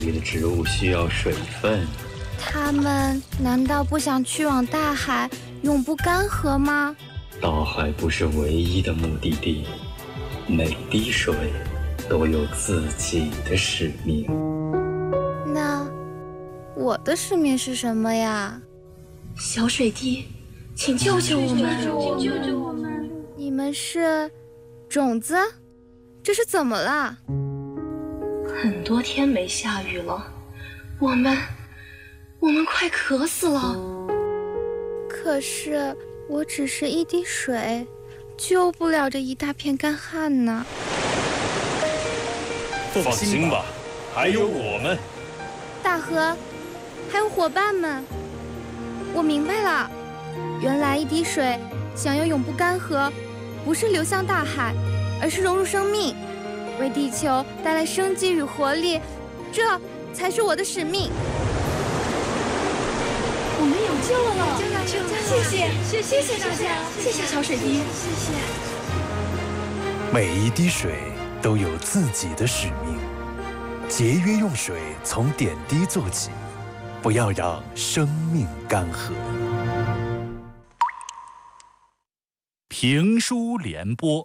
里的植物需要水分。 它们难道不想去往大海，永不干涸吗？ 大海不是唯一的目的地，每滴水都有自己的使命。 那我的使命是什么呀？ 小水滴，请救救我们！ 救救我们！ 你们是种子？这是怎么了？ 很多天没下雨了，我们快渴死了。 可是我只是一滴水，救不了这一大片干旱呢。 放心吧，还有我们。 大河，还有伙伴们，我明白了，原来一滴水想要永不干涸，不是流向大海，而是融入生命，为地球带来生机与活力，这才是我的使命。 我们有救了！谢谢大家，谢谢小水滴，谢谢。 每一滴水都有自己的使命，节约用水，从点滴做起，不要让生命干涸。 评书联播。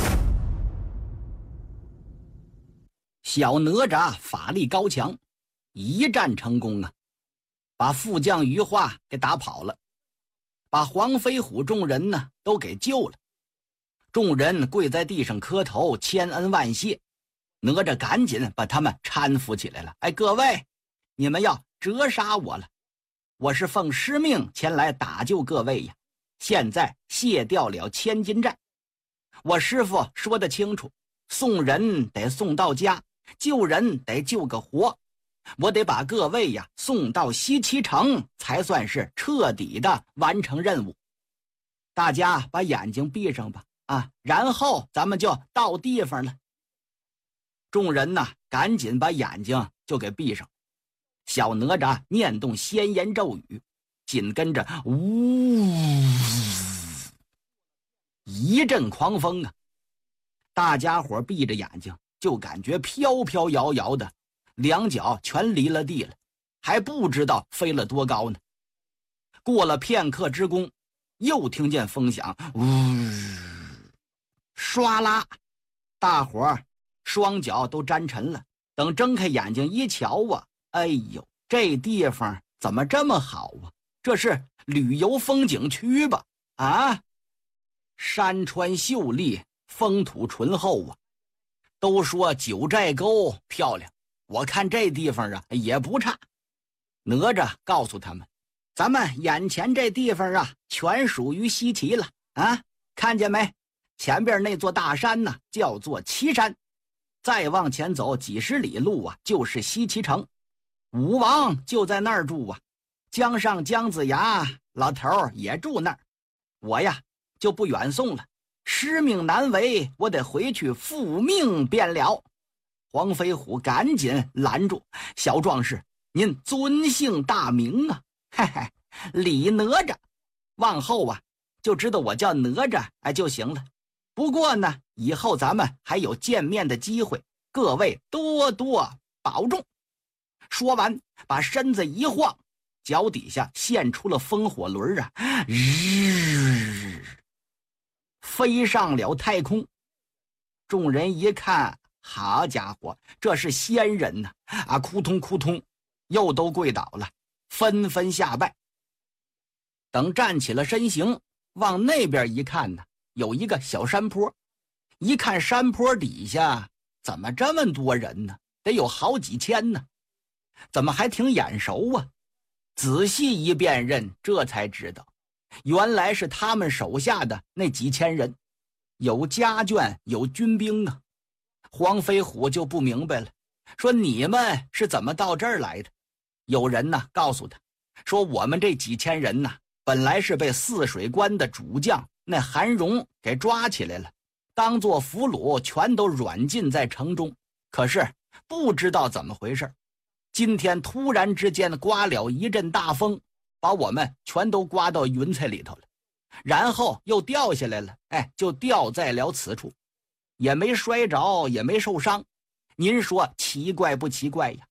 小哪吒法力高强，一战成功啊，把副将余化给打跑了，把黄飞虎众人呢都给救了。众人跪在地上磕头，千恩万谢。哪吒赶紧把他们搀扶起来了。各位，你们要折杀我了，我是奉师命前来打救各位呀。现在卸掉了千金债，我师父说得清楚，送人得送到家，救人得救个活。我得把各位呀送到西岐城，才算是彻底的完成任务。大家把眼睛闭上吧，然后咱们就到地方了。众人呢赶紧把眼睛就给闭上。小哪吒念动仙言咒语，紧跟着一阵狂风啊！大家伙闭着眼睛，就感觉飘飘摇摇的，两脚全离了地了，还不知道飞了多高呢。过了片刻之功，又听见风响，唰啦，大伙儿双脚都沾沉了。等睁开眼睛一瞧啊，哎呦，这地方怎么这么好啊？这是旅游风景区吧？山川秀丽，风土淳厚啊。都说九寨沟漂亮，我看这地方啊也不差。哪吒告诉他们，咱们眼前这地方啊全属于西岐了看见没？前边那座大山呢叫做岐山，再往前走几十里路啊就是西岐城，武王就在那儿住啊。江上姜子牙老头儿也住那儿，我呀就不远送了，师命难违，我得回去复命便了。黄飞虎赶紧拦住，小壮士，您尊姓大名啊？李哪吒，往后啊就知道我叫哪吒就行了。不过呢，以后咱们还有见面的机会，各位多多保重。说完把身子一晃，脚底下现出了风火轮飞上了太空。众人一看，好家伙，这是仙人呐！扑通扑通，又都跪倒了，纷纷下拜。等站起了身形，往那边一看呢，有一个小山坡。一看山坡底下怎么这么多人呢？得有好几千呢，怎么还挺眼熟啊？仔细一辨认，这才知道原来是他们手下的那几千人，有家眷，有军兵啊。黄飞虎就不明白了，说你们是怎么到这儿来的？有人呢告诉他说，我们这几千人呢本来是被泗水关的主将那韩荣给抓起来了，当作俘虏，全都软禁在城中。可是不知道怎么回事，今天突然之间刮了一阵大风，把我们全都刮到云彩里头了，然后又掉下来了，就掉在了此处，也没摔着，也没受伤。您说奇怪不奇怪呀？